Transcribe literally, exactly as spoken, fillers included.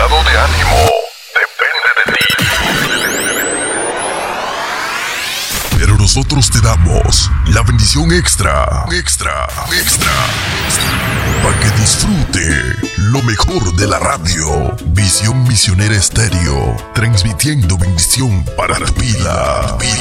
estado de ánimo depende de ti. Pero nosotros te damos la bendición extra, extra, extra, para que disfrute lo mejor de la radio. Visión Misionera Estéreo, transmitiendo bendición para tu vida.